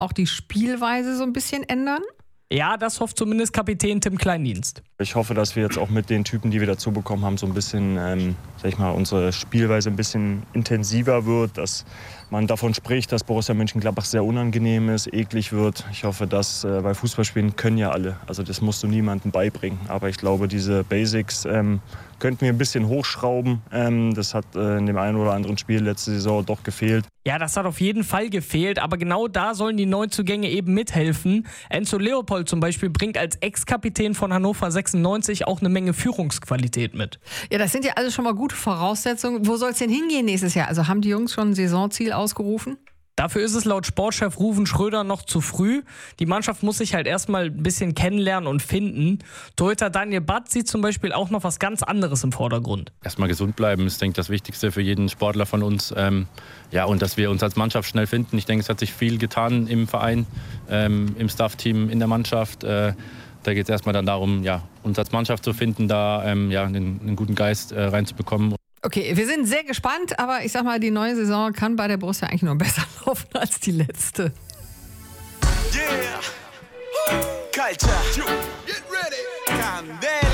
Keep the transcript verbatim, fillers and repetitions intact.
auch die Spielweise so ein bisschen ändern? Ja, das hofft zumindest Kapitän Tim Kleindienst. Ich hoffe, dass wir jetzt auch mit den Typen, die wir dazu bekommen haben, so ein bisschen, ähm, sag ich mal, unsere Spielweise ein bisschen intensiver wird, dass man davon spricht, dass Borussia Mönchengladbach sehr unangenehm ist, eklig wird. Ich hoffe, dass, äh, weil Fußballspielen können ja alle, also das musst du niemandem beibringen. Aber ich glaube, diese Basics ähm, könnten wir ein bisschen hochschrauben. Ähm, das hat äh, in dem einen oder anderen Spiel letzte Saison doch gefehlt. Ja, das hat auf jeden Fall gefehlt, aber genau da sollen die Neuzugänge eben mithelfen. Enzo Leopold zum Beispiel bringt als Ex-Kapitän von Hannover sechsundneunzig auch eine Menge Führungsqualität mit. Ja, das sind ja alles schon mal gute Voraussetzungen. Wo soll es denn hingehen nächstes Jahr? Also haben die Jungs schon ein Saisonziel ausgerufen? Dafür ist es laut Sportchef Ruven Schröder noch zu früh. Die Mannschaft muss sich halt erstmal ein bisschen kennenlernen und finden. Torhüter Daniel Batt sieht zum Beispiel auch noch was ganz anderes im Vordergrund. Erstmal gesund bleiben ist, denke ich, das Wichtigste für jeden Sportler von uns. Ähm, ja, und dass wir uns als Mannschaft schnell finden. Ich denke, es hat sich viel getan im Verein, ähm, im Staffteam, in der Mannschaft. Äh, da geht es erstmal dann darum, ja, uns als Mannschaft zu finden, da ähm, ja, einen, einen guten Geist äh, reinzubekommen. Okay, wir sind sehr gespannt, aber ich sag mal, die neue Saison kann bei der Borussia eigentlich nur besser laufen als die letzte. Yeah! Culture! Get ready! Candela!